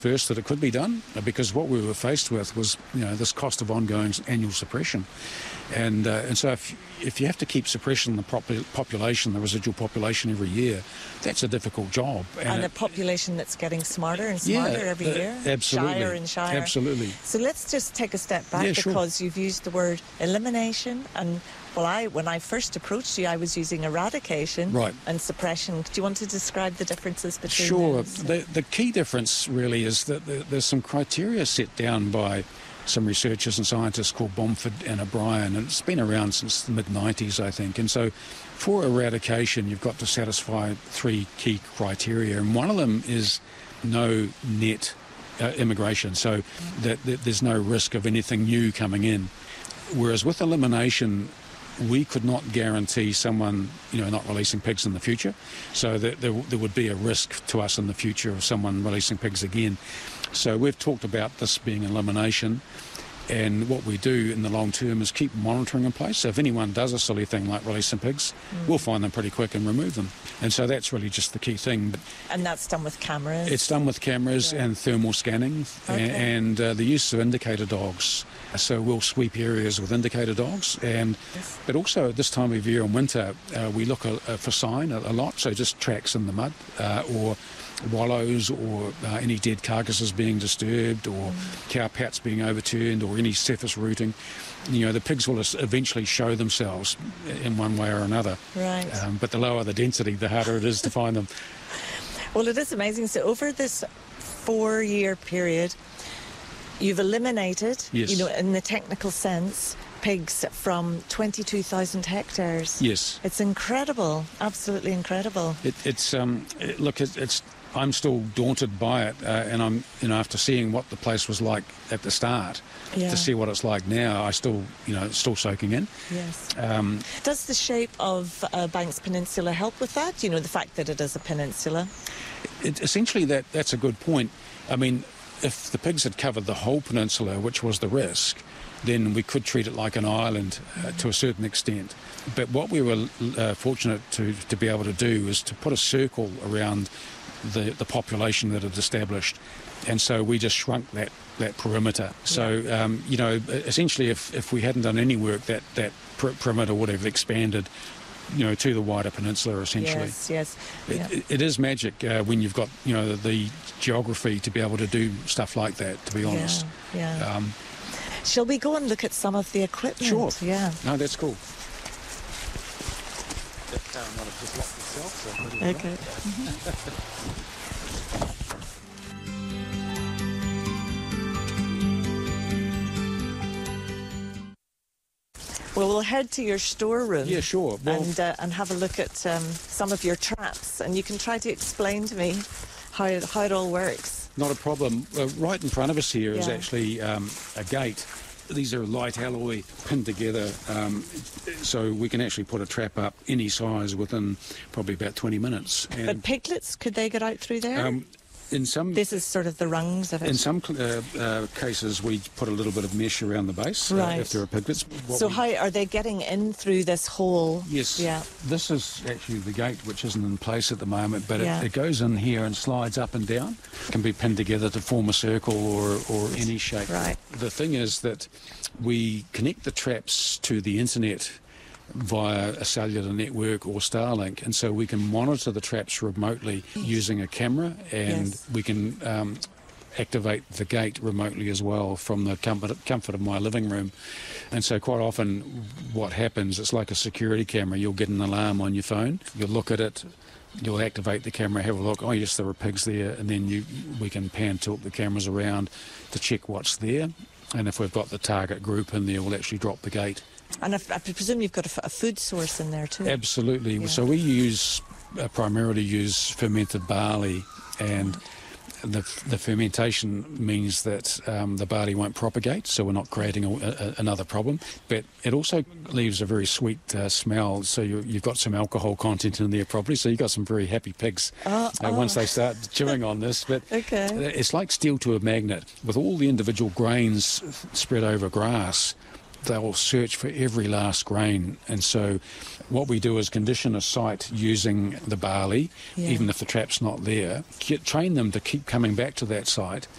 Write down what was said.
first that it could be done, because what we were faced with was, this cost of ongoing annual suppression. And so if you have to keep suppressing the population, the residual population every year, that's a difficult job. And a population that's getting smarter and smarter every year? Absolutely. Shyer and shyer. Absolutely. So let's just take a step back, because you've used the word elimination, and when I first approached you, I was using eradication and suppression. Do you want to describe the differences between those? Sure. The key difference really is that there's some criteria set down by some researchers and scientists called Bomford and O'Brien, and it's been around since the mid-90s, I think. And so for eradication, you've got to satisfy 3 key criteria, and one of them is no net immigration, so that there's no risk of anything new coming in. Whereas with elimination, we could not guarantee someone, not releasing pigs in the future, so that there would be a risk to us in the future of someone releasing pigs again. So we've talked about this being elimination, and what we do in the long term is keep monitoring in place. So if anyone does a silly thing like releasing pigs, we'll find them pretty quick and remove them. And so that's really just the key thing. And that's done with cameras? It's done with cameras and thermal scanning and the use of indicator dogs. So we'll sweep areas with indicator dogs, but also at this time of year in winter, we look for sign a lot, so just tracks in the mud or wallows or any dead carcasses being disturbed or cow pats being overturned or any surface rooting. The pigs will eventually show themselves in one way or another. Right. But the lower the density, the harder it is to find them. Well, it is amazing. So over this 4-year period, you've eliminated, in the technical sense, pigs from 22,000 hectares. Yes. It's incredible, absolutely incredible. I'm still daunted by it, and I'm, after seeing what the place was like at the start, to see what it's like now, it's still soaking in. Yes. Does the shape of Banks Peninsula help with that? The fact that it is a peninsula? Essentially, that's a good point. I mean, if the pigs had covered the whole peninsula, which was the risk, then we could treat it like an island to a certain extent. But what we were fortunate to be able to do is to put a circle around the population that had established, and so we just shrunk that perimeter. So essentially, if we hadn't done any work, that perimeter would have expanded, to the wider peninsula essentially. Yes. It is magic when you've got the geography to be able to do stuff like that. To be honest. Yeah. Shall we go and look at some of the equipment? Sure. Yeah. No, that's cool. That car might have just locked itself. So okay. Well, we'll head to your storeroom. Yeah, sure. Well, and have a look at some of your traps, and you can try to explain to me how it all works. Not a problem. Right in front of us here is actually a gate. These are light alloy pinned together, so we can actually put a trap up any size within probably about 20 minutes. But piglets, could they get out through there? This is sort of the rungs of it. In some cases, we put a little bit of mesh around the base if there are piglets. So how are they getting in through this hole? Yes. Yeah. This is actually the gate, which isn't in place at the moment, but it goes in here and slides up and down. It can be pinned together to form a circle or any shape. Right. The thing is that we connect the traps to the internet via a cellular network or Starlink, and so we can monitor the traps remotely using a camera, and we can activate the gate remotely as well from the comfort of my living room. And so quite often what happens, it's like a security camera. You'll get an alarm on your phone, you'll look at it, you'll activate the camera, have a look, oh yes, there are pigs there, and then we can pan tilt the cameras around to check what's there, and if we've got the target group in there, we'll actually drop the gate. And I presume you've got a food source in there too? Absolutely. Yeah. So we primarily use fermented barley, and the fermentation means that the barley won't propagate, so we're not creating another problem. But it also leaves a very sweet smell, so you've got some alcohol content in there probably, so you've got some very happy pigs once they start chewing on this. But it's like steel to a magnet. With all the individual grains spread over grass, they'll search for every last grain. And so what we do is condition a site using the barley, even if the trap's not there, train them to keep coming back to that site